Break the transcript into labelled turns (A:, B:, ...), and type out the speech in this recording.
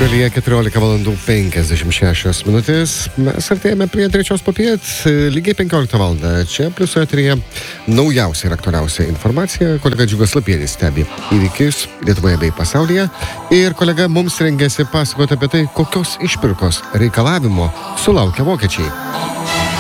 A: Šalyje 14 valandų 56 minutės. Mes artėjame prie trečios popiet, lygiai 15 valandą. Čia Pliuso eteryje naujausia ir aktualiausia informacija. Kolega Džiugas Lapienis stebi įvykius Lietuvoje bei pasaulyje. Ir kolega mums rengėsi pasakoti apie tai, kokios išpirkos reikalavimo sulaukia vokiečiai.